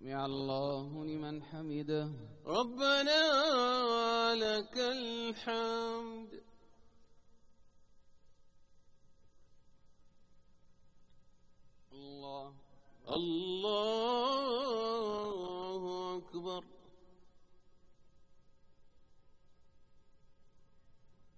سمع الله لمن حمده. ربنا لك الحمد. الله أكبر.